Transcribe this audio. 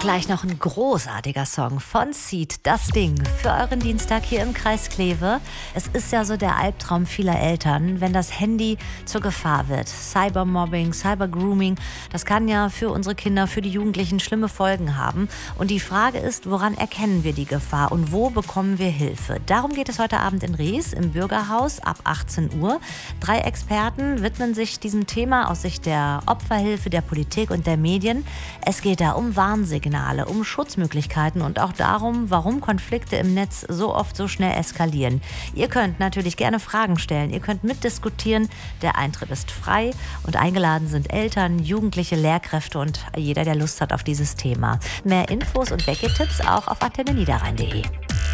Gleich noch ein großartiger Song von Seed, das Ding, für euren Dienstag hier im Kreis Kleve. Es ist ja so der Albtraum vieler Eltern, wenn das Handy zur Gefahr wird. Cybermobbing, Cybergrooming, das kann ja für unsere Kinder, für die Jugendlichen schlimme Folgen haben. Und die Frage ist, woran erkennen wir die Gefahr und wo bekommen wir Hilfe? Darum geht es heute Abend in Rees im Bürgerhaus ab 18 Uhr. 3 Experten widmen sich diesem Thema aus Sicht der Opferhilfe, der Politik und der Medien. Es geht da um Warnsignale, um Schutzmöglichkeiten und auch darum, warum Konflikte im Netz so oft so schnell eskalieren. Ihr könnt natürlich gerne Fragen stellen, ihr könnt mitdiskutieren. Der Eintritt ist frei und eingeladen sind Eltern, Jugendliche, Lehrkräfte und jeder, der Lust hat auf dieses Thema. Mehr Infos und Wecke-Tipps auch auf antenneniederrhein.de.